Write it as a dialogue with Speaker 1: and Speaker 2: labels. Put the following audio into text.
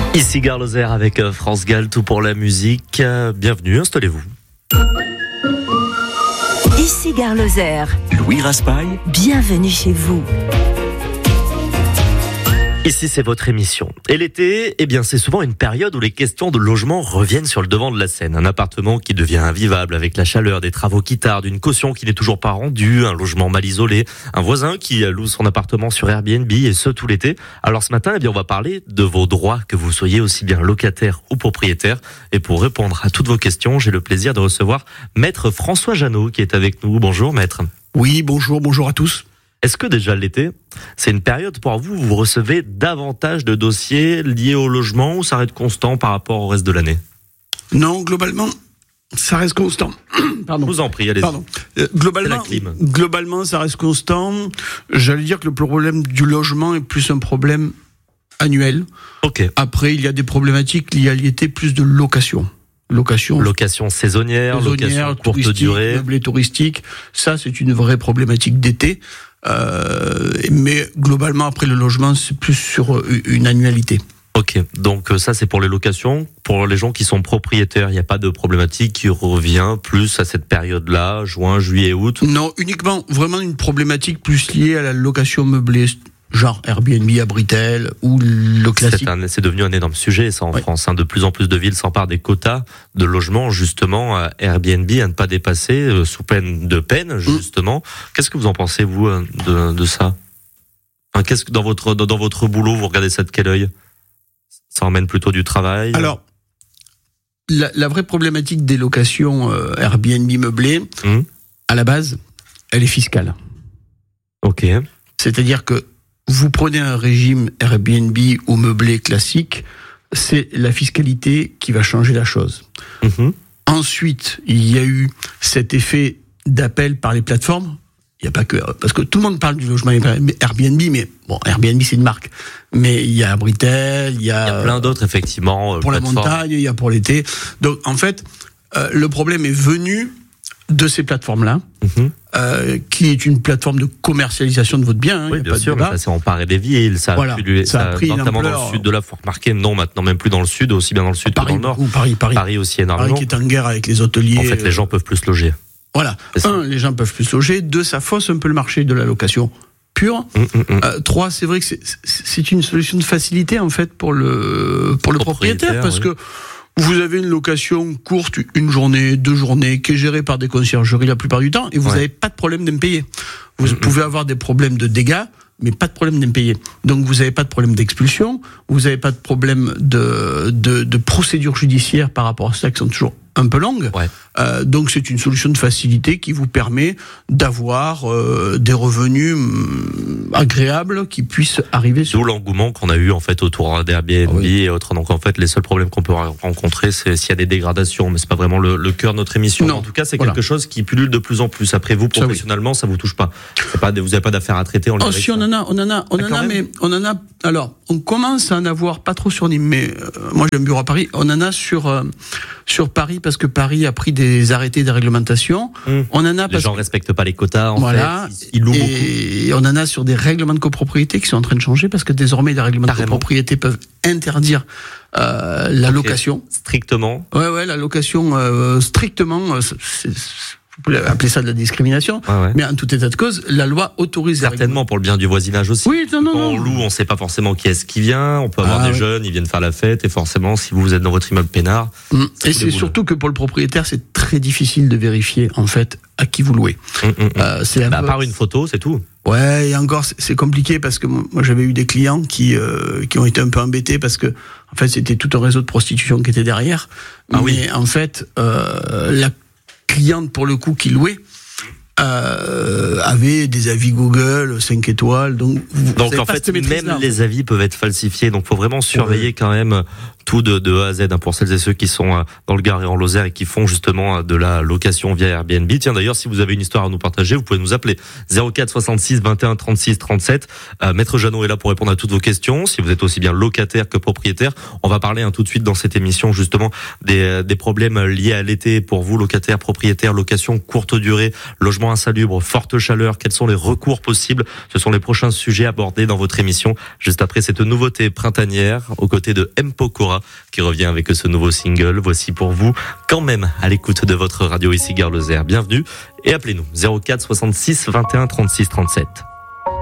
Speaker 1: Ici Gare Lozère avec France Gall, tout pour la musique. Bienvenue, installez-vous.
Speaker 2: Ici Gare Lozère.
Speaker 3: Louis Raspail.
Speaker 2: Bienvenue chez vous.
Speaker 1: Ici, c'est votre émission. Et l'été, c'est souvent une période où les questions de logement reviennent sur le devant de la scène. Un appartement qui devient invivable avec la chaleur, des travaux qui tardent, une caution qui n'est toujours pas rendue, un logement mal isolé, un voisin qui loue son appartement sur Airbnb et ce tout l'été. Alors ce matin, on va parler de vos droits, que vous soyez aussi bien locataire ou propriétaire. Et pour répondre à toutes vos questions, j'ai le plaisir de recevoir Maître François Jeannot qui est avec nous. Bonjour Maître.
Speaker 4: Oui, bonjour à tous.
Speaker 1: Est-ce que déjà l'été, c'est une période pour vous où vous recevez davantage de dossiers liés au logement ou ça reste constant par rapport au reste de l'année ?
Speaker 4: Non, globalement, ça reste constant. Pardon.
Speaker 1: Je vous en prie, allez-y.
Speaker 4: Pardon.
Speaker 1: C'est la clim.
Speaker 4: Globalement, ça reste constant. J'allais dire que le problème du logement est plus un problème annuel.
Speaker 1: Ok.
Speaker 4: Après, il y a des problématiques liées à l'été, plus de location
Speaker 1: saisonnière, location courte durée,
Speaker 4: meublé touristique. Ça, c'est une vraie problématique d'été. Mais globalement, après le logement, c'est plus sur une annualité.
Speaker 1: Ok, donc ça c'est pour les locations. Pour les gens qui sont propriétaires, il n'y a pas de problématique qui revient plus à cette période-là, juin, juillet, août?
Speaker 4: Non, uniquement vraiment une problématique plus liée à la location meublée, genre Airbnb à Britel ou le classique.
Speaker 1: C'est devenu un énorme sujet ça en France. De plus en plus de villes s'emparent des quotas de logements justement Airbnb à ne pas dépasser sous peine de peine justement. Qu'est-ce que vous en pensez vous de ça? Qu'est-ce que dans votre boulot vous regardez ça de quel œil? Ça emmène plutôt du travail?
Speaker 4: Alors la vraie problématique des locations Airbnb meublées, à la base, elle est fiscale.
Speaker 1: Ok.
Speaker 4: C'est-à-dire que vous prenez un régime Airbnb ou meublé classique, c'est la fiscalité qui va changer la chose. Ensuite, il y a eu cet effet d'appel par les plateformes. Il n'y a pas que... Parce que tout le monde parle du logement Airbnb, mais bon, Airbnb c'est une marque. Mais il y a Britel, il y a
Speaker 1: plein d'autres effectivement.
Speaker 4: Pour la montagne, il y a pour l'été. Donc en fait, le problème est venu de ces plateformes-là, qui est une plateforme de commercialisation de votre bien.
Speaker 1: Oui, bien sûr, mais ça s'est emparé des villes, ça a pris notamment dans le sud de la faut remarquer, non, maintenant même plus dans le sud, aussi bien dans le sud que dans le nord. Paris aussi énormément.
Speaker 4: Paris qui est en guerre avec les hôteliers.
Speaker 1: En fait, les gens peuvent plus se loger.
Speaker 4: Voilà. Les gens peuvent plus se loger. 2, ça fausse un peu le marché de la location pure. 3, c'est vrai que c'est une solution de facilité en fait pour le propriétaire, parce que vous avez une location courte, une journée, 2 journées, qui est gérée par des conciergeries la plupart du temps, et vous n'avez pas de problème d'impayés. Vous pouvez avoir des problèmes de dégâts, mais pas de problème d'impayés. Donc vous n'avez pas de problème d'expulsion, vous n'avez pas de problème de procédure judiciaire par rapport à ça, qui sont toujours un peu longues. Donc c'est une solution de facilité qui vous permet d'avoir des revenus agréables qui puissent arriver sur...
Speaker 1: D'où l'engouement qu'on a eu en fait autour d'Airbnb et autres. Donc en fait les seuls problèmes qu'on peut rencontrer, c'est s'il y a des dégradations, mais c'est pas vraiment le cœur de notre émission. Non. En tout cas, c'est quelque chose qui pullule de plus en plus. Après vous professionnellement, ça vous touche pas. Vous n'avez pas d'affaires à traiter.
Speaker 4: Si on en a, mais on en a. Alors on commence à en avoir pas trop sur Nîmes, mais moi j'ai un bureau à Paris. On en a sur Paris parce que Paris a pris des arrêtés de réglementation. On en a
Speaker 1: les gens respectent pas les quotas en fait. Ils louent beaucoup. Et
Speaker 4: on en a sur des règlements de copropriété qui sont en train de changer parce que désormais les règlements de copropriété peuvent interdire la location.
Speaker 1: Strictement.
Speaker 4: Ouais, la location strictement. Vous pouvez appeler ça de la discrimination, mais en tout état de cause, la loi autorise...
Speaker 1: Certainement pour le bien du voisinage aussi.
Speaker 4: Oui, non.
Speaker 1: On loue, on ne sait pas forcément qui est-ce qui vient, on peut avoir des jeunes, ils viennent faire la fête, et forcément, si vous êtes dans votre immeuble peinard...
Speaker 4: Et c'est surtout que pour le propriétaire, c'est très difficile de vérifier, en fait, à qui vous louez.
Speaker 1: À part une photo, c'est tout.
Speaker 4: Ouais, et encore, c'est compliqué, parce que moi, j'avais eu des clients qui ont été un peu embêtés, parce que, en fait, c'était tout un réseau de prostitution qui était derrière. Mais en fait, la cliente pour le coup qui louait avait des avis Google 5 étoiles, donc
Speaker 1: en fait même les avis peuvent être falsifiés, donc faut vraiment surveiller quand même tout de A à Z pour celles et ceux qui sont dans le Gard et en Lozère et qui font justement de la location via Airbnb. Tiens, d'ailleurs, si vous avez une histoire à nous partager, vous pouvez nous appeler 04 66 21 36 37. Maître Jeannot est là pour répondre à toutes vos questions. Si vous êtes aussi bien locataire que propriétaire, on va parler tout de suite dans cette émission justement des problèmes liés à l'été pour vous, locataire, propriétaire, location courte durée, logement conditions insalubres, forte chaleur, quels sont les recours possibles? Ce sont les prochains sujets abordés dans votre émission, juste après cette nouveauté printanière, aux côtés de M. Pokora, qui revient avec ce nouveau single. Voici pour vous, quand même, à l'écoute de votre radio ici Gare Lozère. Bienvenue et appelez-nous 04 66 21 36 37.